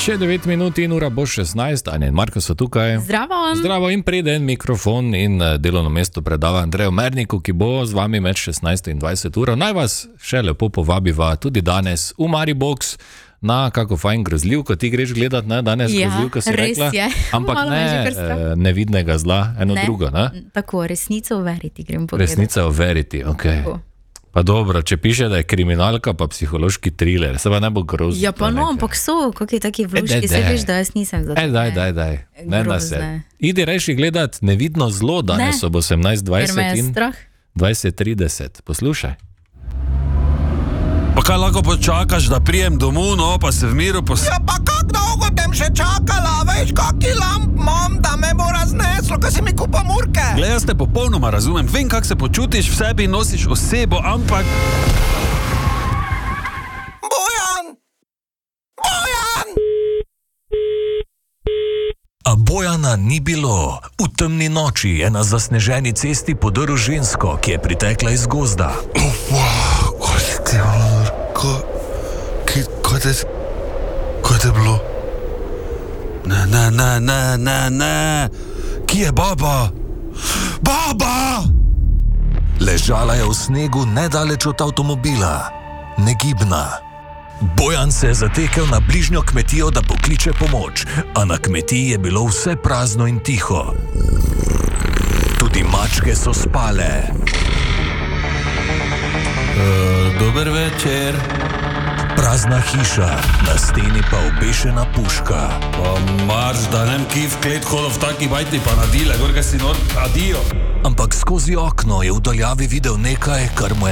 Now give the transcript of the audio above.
Še 9 minut in ura bo 16, Anja in Marko so tukaj. Zdravo. Zdravo in preden mikrofon in delovno mesto predava Andreju Merniku, ki bo z vami med 16 in 20 uro. Naj vas še lepo povabiva tudi danes v Maribox na kako fajn grozljivko. Ti greš gledat, ne? Danes grozljivko si rekla. Je. Ampak ne nevidnega zla, eno drugo, ne? Tako, resnico o veriti grem pogledat. Resnica o veriti, okej. Okay. Pa dobro, če piše, da je kriminalka pa psihološki thriller, se pa ne bo grozno. Ja, pa no, ampak so, kakšni taki vložki, se veš, da jaz nisem za to. Daj. Ne na se. Idi reši gledat Nevidno zlo, danes ob 18:20 in 20:30. Poslušaj. Pa kaj lahko počakaš, da prijem domov, no, pa se v miru Ja, pa kak dolgo tem še čakala, veš, kaki lamp imam, da me bo razneslo, ko si mi kupa murke. Glej, jaz te popolnoma razumem, vem, kak se počutiš v sebi, nosiš osebo, ampak... Bojan! A Bojana ni bilo. V temni noči je na zasneženi cesti podrl žensko, ki je pritekla iz gozda. Kaj te bilo? Ne. Kje je baba? Baba! Ležala je v snegu nedaleč od avtomobila. Negibna. Bojan se je zatekel na bližnjo kmetijo, da pokliče pomoč, a na kmetiji je bilo vse prazno in tiho. Tudi mačke so spale. Dober večer. Prazna hiša, na steni pa obešena puška. Pa marš, da nem ki v klet hodil v taki bajti pa nadile, gorga si nor, adijo. Ampak skozi okno je v daljavi videl nekaj, kar mu je